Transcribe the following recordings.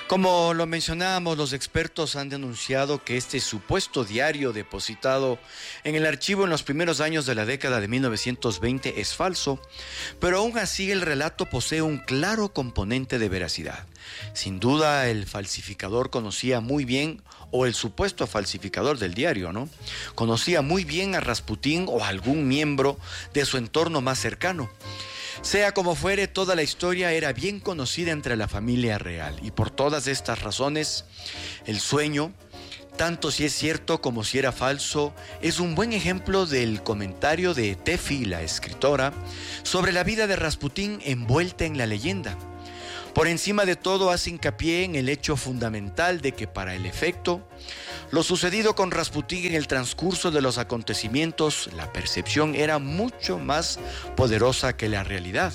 Como lo mencionábamos, los expertos han denunciado que este supuesto diario depositado en el archivo en los primeros años de la década de 1920 es falso, pero aún así el relato posee un claro componente de veracidad. Sin duda el falsificador conocía muy bien, o el supuesto falsificador del diario, ¿no? Conocía muy bien a Rasputín o a algún miembro de su entorno más cercano. Sea como fuere, toda la historia era bien conocida entre la familia real y por todas estas razones, el sueño, tanto si es cierto como si era falso, es un buen ejemplo del comentario de Tefi, la escritora, sobre la vida de Rasputín envuelta en la leyenda. Por encima de todo hace hincapié en el hecho fundamental de que para el efecto, lo sucedido con Rasputín en el transcurso de los acontecimientos, la percepción era mucho más poderosa que la realidad.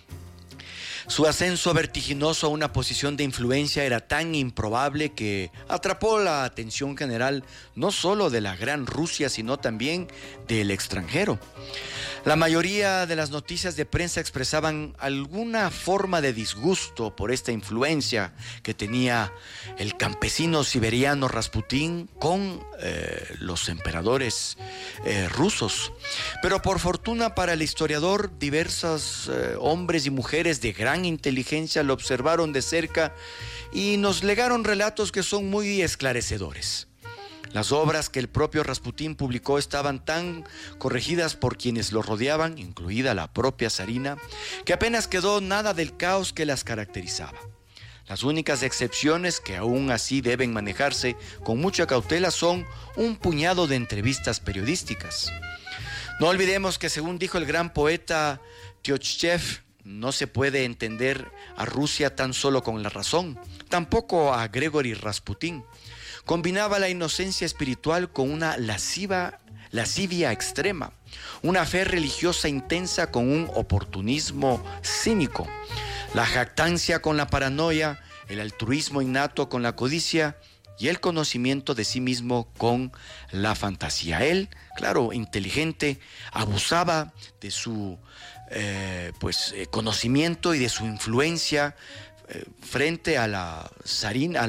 Su ascenso vertiginoso a una posición de influencia era tan improbable que atrapó la atención general no solo de la Gran Rusia, sino también del extranjero. La mayoría de las noticias de prensa expresaban alguna forma de disgusto por esta influencia que tenía el campesino siberiano Rasputín con los emperadores rusos. Pero por fortuna para el historiador, diversos hombres y mujeres de gran inteligencia lo observaron de cerca y nos legaron relatos que son muy esclarecedores. Las obras que el propio Rasputín publicó estaban tan corregidas por quienes lo rodeaban, incluida la propia zarina, que apenas quedó nada del caos que las caracterizaba. Las únicas excepciones que aún así deben manejarse con mucha cautela son un puñado de entrevistas periodísticas. No olvidemos que, según dijo el gran poeta Tolstói, no se puede entender a Rusia tan solo con la razón, tampoco a Grigori Rasputín. Combinaba la inocencia espiritual con una lascivia extrema, una fe religiosa intensa con un oportunismo cínico, la jactancia con la paranoia, el altruismo innato con la codicia y el conocimiento de sí mismo con la fantasía. Él, claro, inteligente, abusaba de su conocimiento y de su influencia frente a la zarina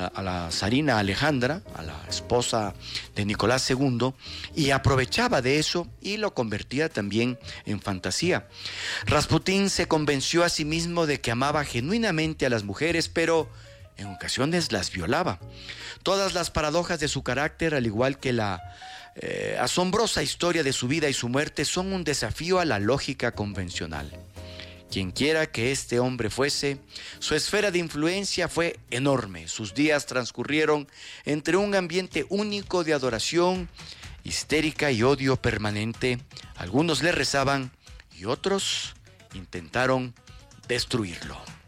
Alejandra, a la esposa de Nicolás II, y aprovechaba de eso y lo convertía también en fantasía. Rasputín se convenció a sí mismo de que amaba genuinamente a las mujeres, pero en ocasiones las violaba. Todas las paradojas de su carácter, al igual que la asombrosa historia de su vida y su muerte, son un desafío a la lógica convencional. Quien quiera que este hombre fuese, su esfera de influencia fue enorme. Sus días transcurrieron entre un ambiente único de adoración histérica y odio permanente. Algunos le rezaban y otros intentaron destruirlo.